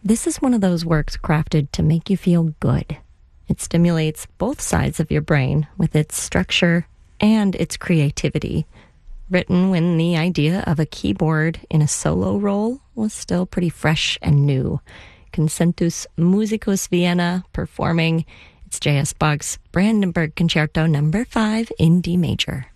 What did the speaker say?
This is one of those works crafted to make you feel good. It stimulates both sides of your brain with its structure and its creativity. Written when the idea of a keyboard in a solo role was still pretty fresh and new. Concentus Musicus Vienna performing its J.S. Bach's Brandenburg Concerto No. 5 in D major.